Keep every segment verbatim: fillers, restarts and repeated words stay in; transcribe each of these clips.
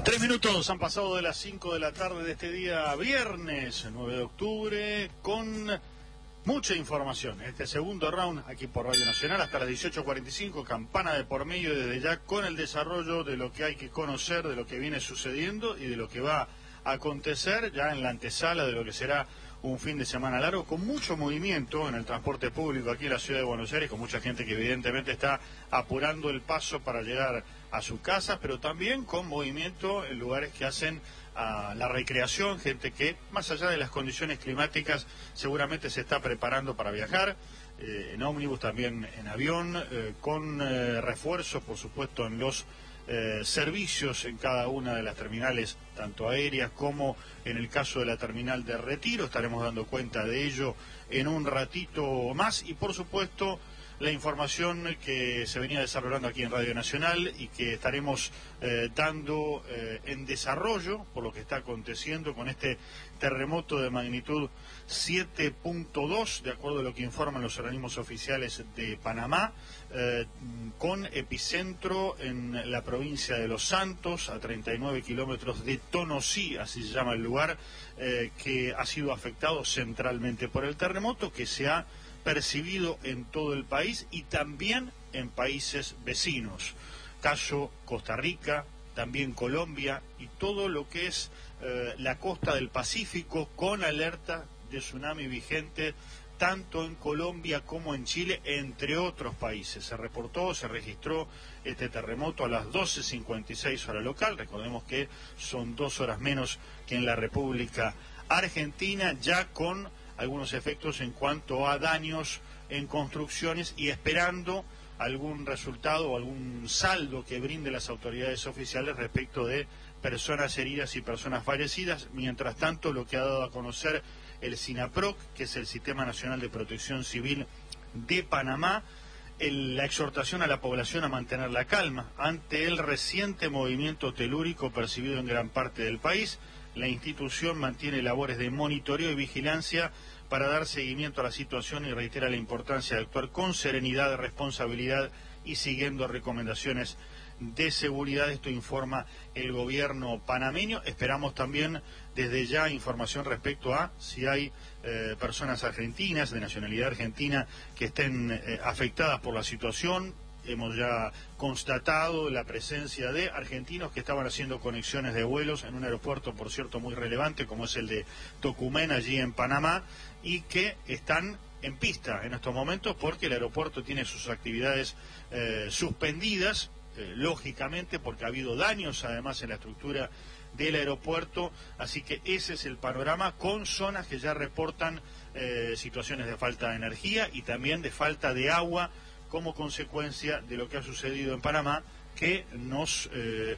Tres minutos han pasado de las cinco de la tarde de este día viernes, nueve de octubre, con mucha información. Este segundo round aquí por Radio Nacional hasta las dieciocho cuarenta y cinco, campana de por medio desde ya con el desarrollo de lo que hay que conocer, de lo que viene sucediendo y de lo que va a acontecer ya en la antesala de lo que será un fin de semana largo, con mucho movimiento en el transporte público aquí en la ciudad de Buenos Aires, con mucha gente que evidentemente está apurando el paso para llegar a su casa, pero también con movimiento en lugares que hacen a la recreación, gente que, más allá de las condiciones climáticas, seguramente se está preparando para viajar, eh, en ómnibus, también en avión, eh, con eh, refuerzos, por supuesto, en los eh, servicios en cada una de las terminales, tanto aéreas como en el caso de la terminal de Retiro. Estaremos dando cuenta de ello en un ratito más y, por supuesto, la información que se venía desarrollando aquí en Radio Nacional y que estaremos eh, dando eh, en desarrollo por lo que está aconteciendo con este terremoto de magnitud siete punto dos, de acuerdo a lo que informan los organismos oficiales de Panamá, eh, con epicentro en la provincia de Los Santos, a treinta y nueve kilómetros de Tonosí, así se llama el lugar, eh, que ha sido afectado centralmente por el terremoto, que se ha percibido en todo el país y también en países vecinos, caso Costa Rica, también Colombia y todo lo que es eh, la costa del Pacífico, con alerta de tsunami vigente tanto en Colombia como en Chile, entre otros países. Se reportó, se registró este terremoto a las doce cincuenta y seis hora local, recordemos que son dos horas menos que en la República Argentina, ya con algunos efectos en cuanto a daños en construcciones y esperando algún resultado o algún saldo que brinde las autoridades oficiales respecto de personas heridas y personas fallecidas. Mientras tanto, lo que ha dado a conocer el SINAPROC, que es el Sistema Nacional de Protección Civil de Panamá, el, la exhortación a la población a mantener la calma ante el reciente movimiento telúrico percibido en gran parte del país. La institución mantiene labores de monitoreo y vigilancia para dar seguimiento a la situación y reitera la importancia de actuar con serenidad, responsabilidad y siguiendo recomendaciones de seguridad. Esto informa el gobierno panameño. Esperamos también desde ya información respecto a si hay eh, personas argentinas, de nacionalidad argentina, que estén eh, afectadas por la situación. Hemos ya constatado la presencia de argentinos que estaban haciendo conexiones de vuelos en un aeropuerto, por cierto, muy relevante, como es el de Tocumen, allí en Panamá, y que están en pista en estos momentos porque el aeropuerto tiene sus actividades eh, suspendidas, eh, lógicamente, porque ha habido daños además en la estructura del aeropuerto, así que ese es el panorama, con zonas que ya reportan eh, situaciones de falta de energía y también de falta de agua, como consecuencia de lo que ha sucedido en Panamá, que nos eh,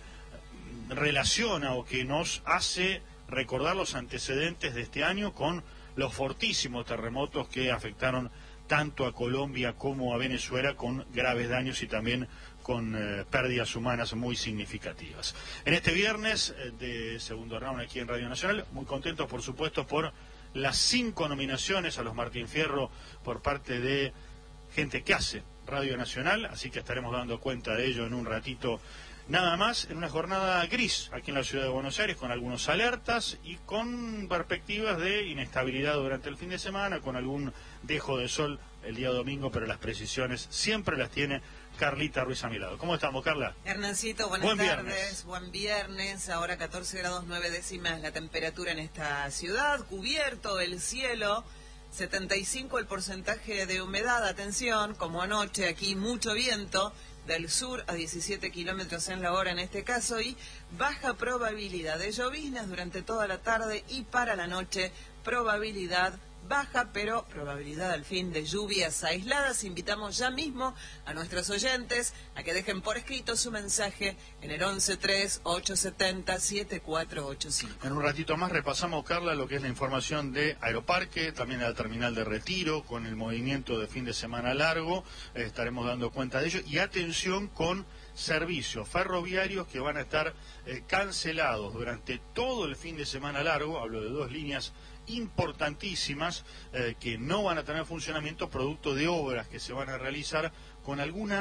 relaciona o que nos hace recordar los antecedentes de este año con los fortísimos terremotos que afectaron tanto a Colombia como a Venezuela, con graves daños y también con eh, pérdidas humanas muy significativas. En este viernes eh, de segundo round aquí en Radio Nacional, muy contentos por supuesto por las cinco nominaciones a los Martín Fierro por parte de gente que hace Radio Nacional, así que estaremos dando cuenta de ello en un ratito nada más, en una jornada gris aquí en la ciudad de Buenos Aires, con algunos alertas y con perspectivas de inestabilidad durante el fin de semana, con algún dejo de sol el día domingo, pero las precisiones siempre las tiene Carlita Ruiz a mi lado. ¿Cómo estamos, Carla? Hernancito, buenas Buen tardes, viernes. buen viernes, ahora catorce grados nueve décimas la temperatura en esta ciudad, cubierto el cielo, setenta y cinco el porcentaje de humedad, atención, como anoche, aquí mucho viento del sur a diecisiete kilómetros en la hora en este caso, y baja probabilidad de lloviznas durante toda la tarde y para la noche probabilidad baja, pero probabilidad al fin de lluvias aisladas. Invitamos ya mismo a nuestros oyentes a que dejen por escrito su mensaje en el once tres ocho siete cero siete cuatro ocho cinco. En un ratito más repasamos, Carla, lo que es la información de Aeroparque, también de la terminal de Retiro, con el movimiento de fin de semana largo, eh, estaremos dando cuenta de ello, y atención con servicios ferroviarios que van a estar eh, cancelados durante todo el fin de semana largo. Hablo de dos líneas importantísimas eh, que no van a tener funcionamiento producto de obras que se van a realizar con alguna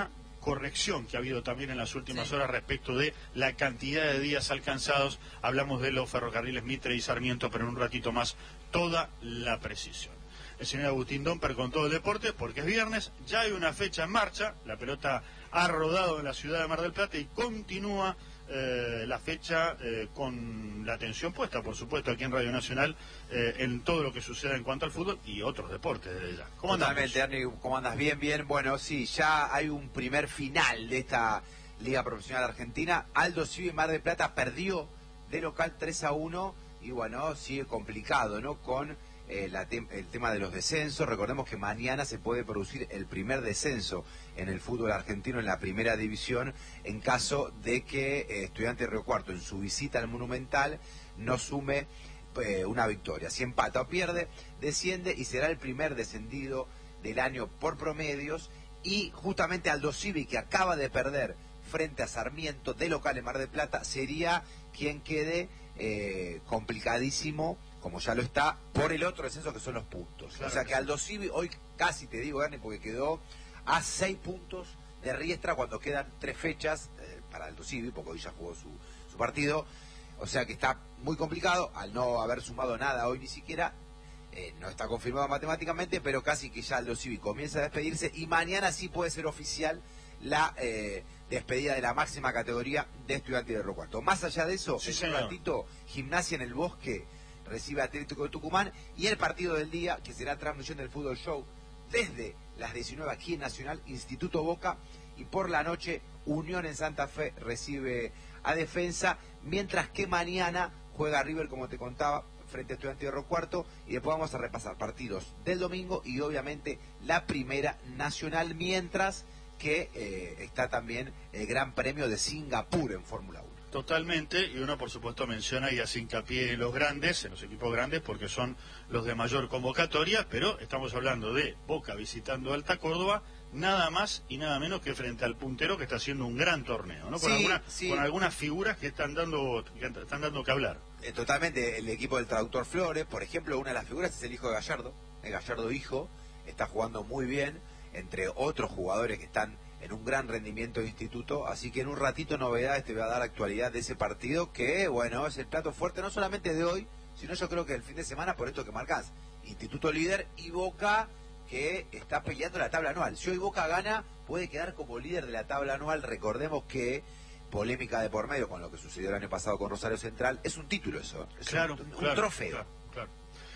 corrección que ha habido también en las últimas Sí. horas respecto de la cantidad de días alcanzados. Hablamos de los ferrocarriles Mitre y Sarmiento, pero en un ratito más toda la precisión. El señor Agustín Domper con todo el deporte, porque es viernes, ya hay una fecha en marcha, la pelota ha rodado en la ciudad de Mar del Plata y continúa eh, la fecha eh, con la atención puesta, por supuesto, aquí en Radio Nacional, eh, en todo lo que suceda en cuanto al fútbol y otros deportes desde ya. ¿Cómo andamos? Totalmente, Ernie, ¿cómo andas? Bien, bien. Bueno, sí, ya hay un primer final de esta Liga Profesional Argentina. Aldo Civi Mar del Plata perdió de local tres a uno y bueno, sigue complicado, ¿no? Con eh, la tem el tema de los descensos. Recordemos que mañana se puede producir el primer descenso en el fútbol argentino en la primera división en caso de que eh, Estudiantes de Río Cuarto en su visita al Monumental no sume eh, una victoria. Si empata o pierde, desciende y será el primer descendido del año por promedios. Y justamente Aldo Civi, que acaba de perder frente a Sarmiento de local en Mar del Plata, sería quien quede eh, complicadísimo, como ya lo está, por el otro descenso que son los puntos. Claro o sea que que sí. Aldo Civi, hoy casi te digo, Ernie, porque quedó a seis puntos de Riestra cuando quedan tres fechas eh, para Aldo Civi, porque hoy ya jugó su, su partido. O sea que está muy complicado, al no haber sumado nada hoy ni siquiera. Eh, no está confirmado matemáticamente, pero casi que ya Aldo Civi comienza a despedirse y mañana sí puede ser oficial la eh, despedida de la máxima categoría de Estudiantes de Río Cuarto. Más allá de eso, Sí, en un señor. ratito, Gimnasia en el Bosque recibe a Atlético de Tucumán y el partido del día, que será transmisión del Fútbol Show desde las diecinueve aquí en Nacional, Instituto Boca, y por la noche Unión en Santa Fe recibe a Defensa, mientras que mañana juega River, como te contaba, frente a Estudiantes de Río Cuarto, y después vamos a repasar partidos del domingo y obviamente la Primera Nacional, mientras que eh, está también el Gran Premio de Singapur en Fórmula uno. Totalmente, y uno por supuesto menciona y hace hincapié en los grandes, en los equipos grandes, porque son los de mayor convocatoria, pero estamos hablando de Boca visitando Alta Córdoba, nada más y nada menos que frente al puntero que está haciendo un gran torneo, ¿no? Con, Sí, alguna, sí. con algunas figuras que están dando que están dando que hablar. Eh, totalmente, el equipo del Traductor Flores, por ejemplo, una de las figuras es el hijo de Gallardo, el Gallardo hijo, está jugando muy bien, entre otros jugadores que están en un gran rendimiento de instituto, así que en un ratito novedades te voy a dar actualidad de ese partido, que bueno, es el plato fuerte no solamente de hoy, sino yo creo que el fin de semana, por esto que marcás, Instituto líder y Boca que está peleando la tabla anual. Si hoy Boca gana, puede quedar como líder de la tabla anual. Recordemos que polémica de por medio con lo que sucedió el año pasado con Rosario Central, es un título eso, es Claro, un, un claro, trofeo. claro, claro.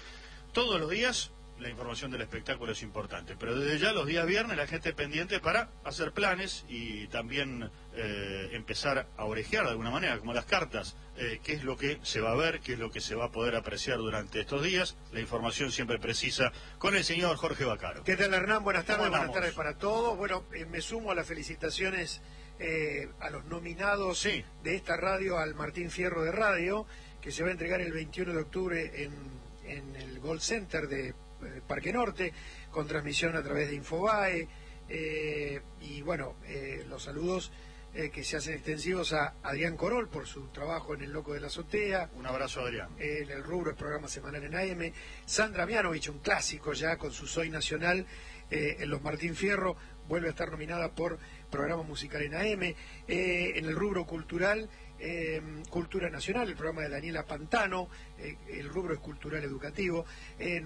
Todos los días la información del espectáculo es importante, pero desde ya los días viernes la gente pendiente para hacer planes y también eh, empezar a orejear de alguna manera, como las cartas, eh, qué es lo que se va a ver, qué es lo que se va a poder apreciar durante estos días. La información siempre precisa con el señor Jorge Bacaro. ¿Qué tal, Hernán? Buenas tardes, ¿Cómo buenas andamos? tardes para todos. Bueno, eh, me sumo a las felicitaciones eh, a los nominados Sí. de esta radio al Martín Fierro de Radio, que se va a entregar el veintiuno de octubre en, en el Gold Center de eh, Parque Norte, con transmisión a través de Infobae. Eh, y bueno, eh, los saludos eh, que se hacen extensivos a Adrián Corol por su trabajo en El Loco de la Azotea. Un abrazo, Adrián. Eh, en el rubro es programa semanal en A M. Sandra Mianovich, un clásico ya con su Soy Nacional eh, en los Martín Fierro, vuelve a estar nominada por programa musical en A M. Eh, en el rubro cultural, eh, Cultura Nacional, el programa de Daniela Pantano, eh, el rubro es cultural educativo. Eh,